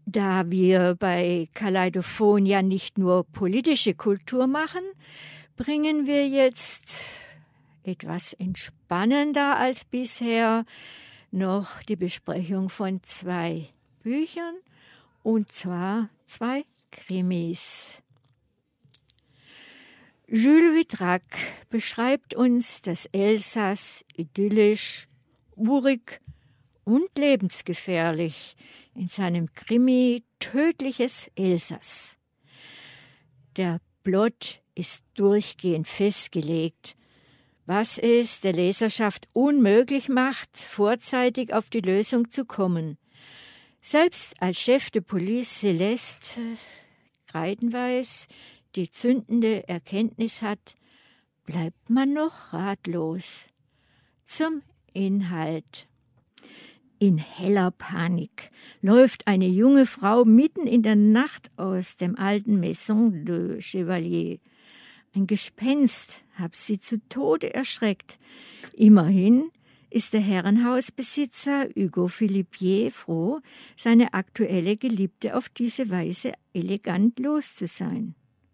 Da wir bei Kaleidophon ja nicht nur politische Kultur machen, bringen wir jetzt etwas entspannender als bisher noch die Besprechung von 2 Büchern, und zwar 2 Krimis. Jules Vitrac beschreibt uns das Elsass idyllisch, urig und lebensgefährlich in seinem Krimi Tödliches Elsass. Der Plot ist durchgehend festgelegt, was es der Leserschaft unmöglich macht, vorzeitig auf die Lösung zu kommen. Selbst als Chef de Police Celeste Kreidenweiß die zündende Erkenntnis hat, bleibt man noch ratlos. Zum Inhalt. In heller Panik läuft eine junge Frau mitten in der Nacht aus dem alten Maison de Chevalier. Ein Gespenst hat sie zu Tode erschreckt. Immerhin ist der Herrenhausbesitzer Hugo Philippier froh, seine aktuelle Geliebte auf diese Weise elegant los zu sein.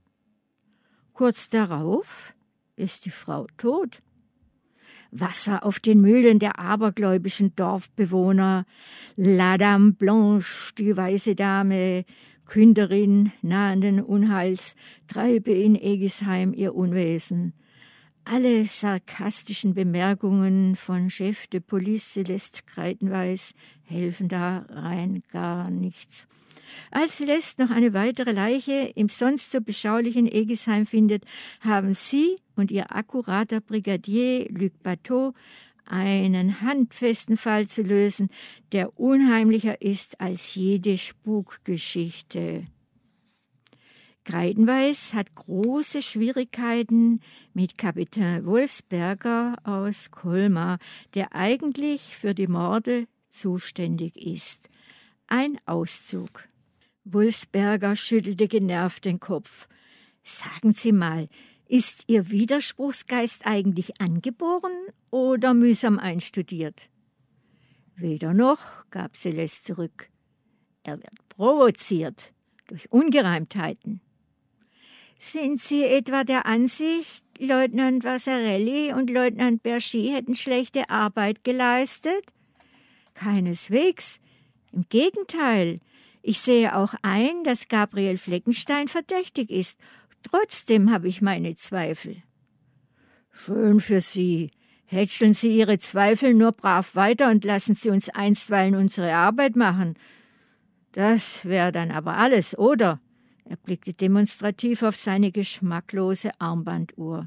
Kurz darauf ist die Frau tot. Wasser auf den Mühlen der abergläubischen Dorfbewohner, La Dame Blanche, die weiße Dame, Künderin nahenden Unheils, treibe in Egisheim ihr Unwesen. Alle sarkastischen Bemerkungen von Chef de Police Celeste Kreidenweiß helfen da rein gar nichts. Als Celeste noch eine weitere Leiche im sonst so beschaulichen Egisheim findet, haben sie und ihr akkurater Brigadier Luc Bateau einen handfesten Fall zu lösen, der unheimlicher ist als jede Spukgeschichte. Kreidenweiß hat große Schwierigkeiten mit Kapitän Wolfsberger aus Colmar, der eigentlich für die Morde zuständig ist. Ein Auszug. Wolfsberger schüttelte genervt den Kopf. Sagen Sie mal, ist Ihr Widerspruchsgeist eigentlich angeboren oder mühsam einstudiert? Weder noch, gab Celeste zurück. Er wird provoziert durch Ungereimtheiten. Sind Sie etwa der Ansicht, Leutnant Vasarely und Leutnant Bergy hätten schlechte Arbeit geleistet? Keineswegs. Im Gegenteil. Ich sehe auch ein, dass Gabriel Fleckenstein verdächtig ist. Trotzdem habe ich meine Zweifel. Schön für Sie. Hätscheln Sie Ihre Zweifel nur brav weiter und lassen Sie uns einstweilen unsere Arbeit machen. Das wäre dann aber alles, oder? Er blickte demonstrativ auf seine geschmacklose Armbanduhr.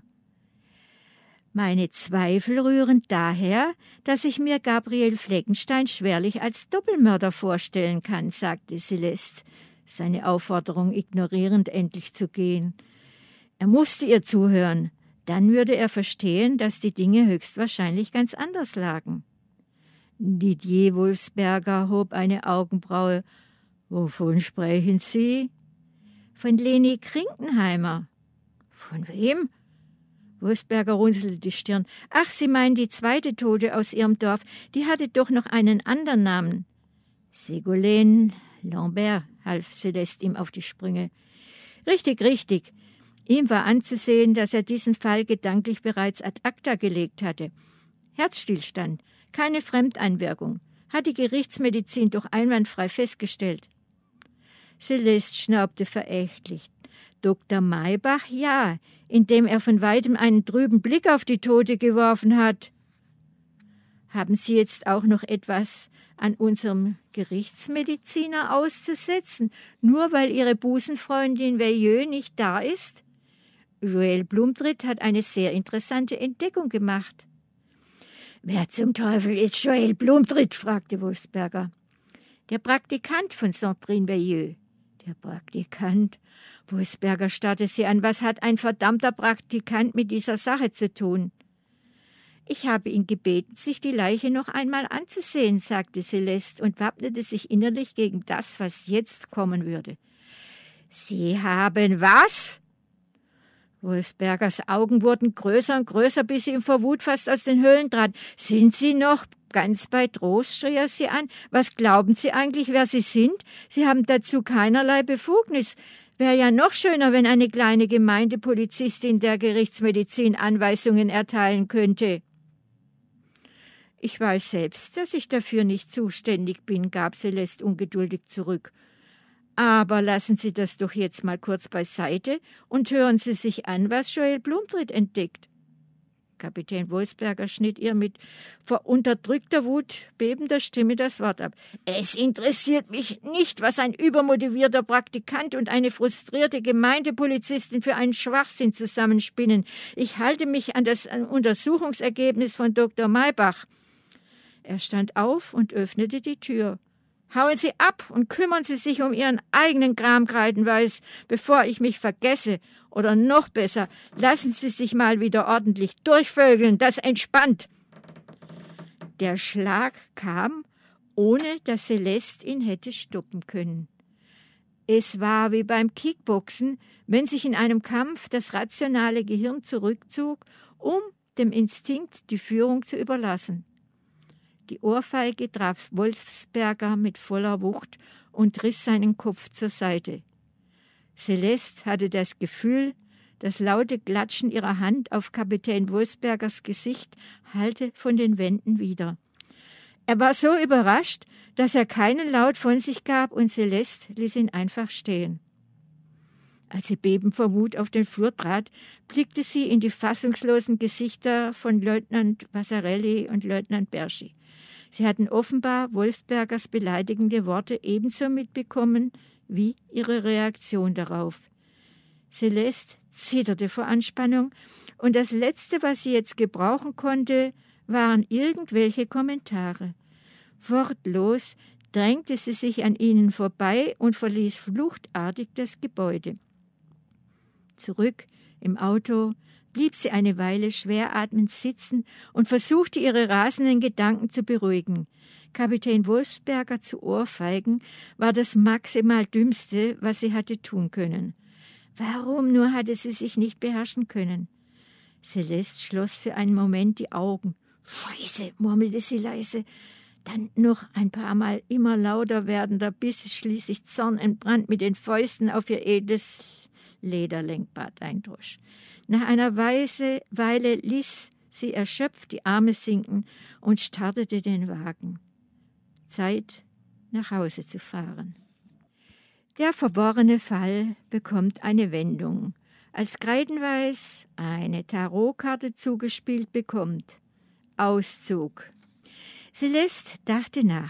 Meine Zweifel rühren daher, dass ich mir Gabriel Fleckenstein schwerlich als Doppelmörder vorstellen kann, sagte Celeste, seine Aufforderung ignorierend endlich zu gehen. Er musste ihr zuhören, dann würde er verstehen, dass die Dinge höchstwahrscheinlich ganz anders lagen. Didier Wolfsberger hob eine Augenbraue. »Wovon sprechen Sie?« »Von Leni Krinkenheimer.« »Von wem?« Wolfsberger runzelte die Stirn. »Ach, Sie meinen die zweite Tote aus Ihrem Dorf. Die hatte doch noch einen anderen Namen.« »Ségolène Lambert«, half Celeste ihm auf die Sprünge. »Richtig, richtig.« Ihm war anzusehen, dass er diesen Fall gedanklich bereits ad acta gelegt hatte. Herzstillstand, keine Fremdeinwirkung, hat die Gerichtsmedizin doch einwandfrei festgestellt. Celeste schnaubte verächtlich. Dr. Maybach, ja, indem er von weitem einen trüben Blick auf die Tote geworfen hat. Haben Sie jetzt auch noch etwas an unserem Gerichtsmediziner auszusetzen, nur weil Ihre Busenfreundin Veilleux nicht da ist? Joël Blumtritt hat eine sehr interessante Entdeckung gemacht. »Wer zum Teufel ist Joël Blumtritt?« fragte Wolfsberger. »Der Praktikant von Sandrine Veilleux.« »Der Praktikant?« Wolfsberger starrte sie an. »Was hat ein verdammter Praktikant mit dieser Sache zu tun?« »Ich habe ihn gebeten, sich die Leiche noch einmal anzusehen«, sagte Celeste und wappnete sich innerlich gegen das, was jetzt kommen würde. »Sie haben was?« Wolfsbergers Augen wurden größer und größer, bis sie ihm vor Wut fast aus den Höhlen traten. »Sind Sie noch ganz bei Trost, schrie er sie an. Was glauben Sie eigentlich, wer Sie sind? Sie haben dazu keinerlei Befugnis. Wäre ja noch schöner, wenn eine kleine Gemeindepolizistin der Gerichtsmedizin Anweisungen erteilen könnte. Ich weiß selbst, dass ich dafür nicht zuständig bin, gab Celeste ungeduldig zurück. Aber lassen Sie das doch jetzt mal kurz beiseite und hören Sie sich an, was Joel Blumtritt entdeckt. Kapitän Wolfsberger schnitt ihr mit vor unterdrückter Wut bebender Stimme das Wort ab. Es interessiert mich nicht, was ein übermotivierter Praktikant und eine frustrierte Gemeindepolizistin für einen Schwachsinn zusammenspinnen. Ich halte mich an das Untersuchungsergebnis von Dr. Maybach. Er stand auf und öffnete die Tür. Hauen Sie ab und kümmern Sie sich um Ihren eigenen Kram, Kreidenweiß, bevor ich mich vergesse. Oder noch besser, lassen Sie sich mal wieder ordentlich durchvögeln, das entspannt. Der Schlag kam, ohne dass Celeste ihn hätte stoppen können. Es war wie beim Kickboxen, wenn sich in einem Kampf das rationale Gehirn zurückzog, um dem Instinkt die Führung zu überlassen. Die Ohrfeige traf Wolfsberger mit voller Wucht und riss seinen Kopf zur Seite. Celeste hatte das Gefühl, das laute Klatschen ihrer Hand auf Kapitän Wolfsbergers Gesicht hallte von den Wänden wider. Er war so überrascht, dass er keinen Laut von sich gab und Celeste ließ ihn einfach stehen. Als sie bebend vor Wut auf den Flur trat, blickte sie in die fassungslosen Gesichter von Leutnant Vasarely und Leutnant Berschi. Sie hatten offenbar Wolfsbergers beleidigende Worte ebenso mitbekommen wie ihre Reaktion darauf. Celeste zitterte vor Anspannung, und das Letzte, was sie jetzt gebrauchen konnte, waren irgendwelche Kommentare. Wortlos drängte sie sich an ihnen vorbei und verließ fluchtartig das Gebäude. Zurück im Auto blieb sie eine Weile schwer atmend sitzen und versuchte, ihre rasenden Gedanken zu beruhigen. Kapitän Wolfsberger zu ohrfeigen war das maximal Dümmste, was sie hatte tun können. Warum nur hatte sie sich nicht beherrschen können? Celeste schloss für einen Moment die Augen. »Scheiße«, murmelte sie leise, dann noch ein paar Mal immer lauter werdender, bis sie schließlich zornentbrannt mit den Fäusten auf ihr edles Lederlenkbart eindrosch. Nach einer Weile ließ sie erschöpft die Arme sinken und startete den Wagen. Zeit, nach Hause zu fahren. Der verworrene Fall bekommt eine Wendung, als Kreidenweiß eine Tarotkarte zugespielt bekommt. Auszug. Celeste dachte nach.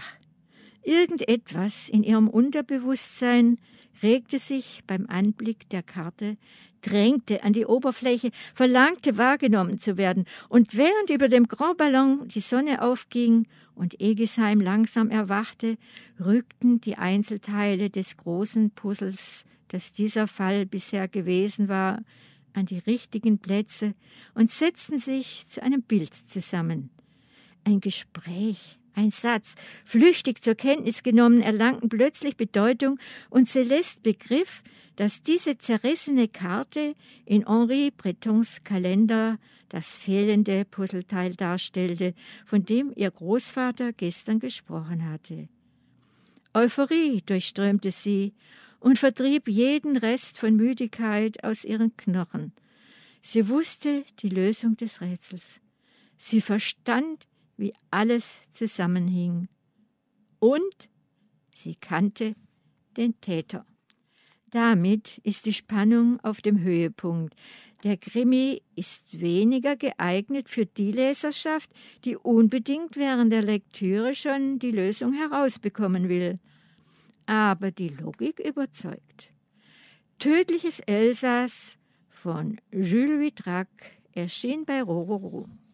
Irgendetwas in ihrem Unterbewusstsein regte sich beim Anblick der Karte, drängte an die Oberfläche, verlangte wahrgenommen zu werden, und während über dem Grand Ballon die Sonne aufging und Egesheim langsam erwachte, rückten die Einzelteile des großen Puzzles, das dieser Fall bisher gewesen war, an die richtigen Plätze und setzten sich zu einem Bild zusammen. Ein Gespräch, ein Satz, flüchtig zur Kenntnis genommen, erlangten plötzlich Bedeutung, und Celeste begriff, dass diese zerrissene Karte in Henri Bretons Kalender das fehlende Puzzleteil darstellte, von dem ihr Großvater gestern gesprochen hatte. Euphorie durchströmte sie und vertrieb jeden Rest von Müdigkeit aus ihren Knochen. Sie wusste die Lösung des Rätsels. Sie verstand, wie alles zusammenhing. Und sie kannte den Täter. Damit ist die Spannung auf dem Höhepunkt. Der Krimi ist weniger geeignet für die Leserschaft, die unbedingt während der Lektüre schon die Lösung herausbekommen will. Aber die Logik überzeugt. Tödliches Elsass von Jules Vitrac erschien bei Rororo.